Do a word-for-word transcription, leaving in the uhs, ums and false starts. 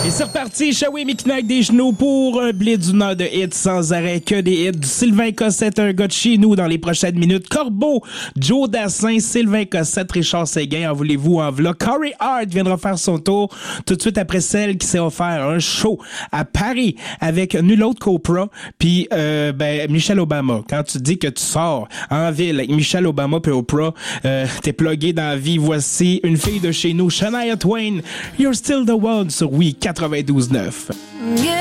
Et c'est reparti, Shawimi qui naque des genoux pour un blitz d'une heure de hits sans arrêt, que des hits. Du Sylvain Cossette, un gars de chez nous dans les prochaines minutes. Corbeau, Joe Dassin, Sylvain Cossette, Richard Séguin, en voulez-vous, en v'là. Corey Hart viendra faire son tour tout de suite après celle qui s'est offert un show à Paris avec nul autre qu'Oprah, puis euh, ben Michelle Obama. Quand tu dis que tu sors en ville avec Michelle Obama puis Oprah, euh, t'es plugué dans la vie. Voici une fille de chez nous, Shania Twain, You're Still the One sur Oui quatre-vingt-douze neuf. Yeah.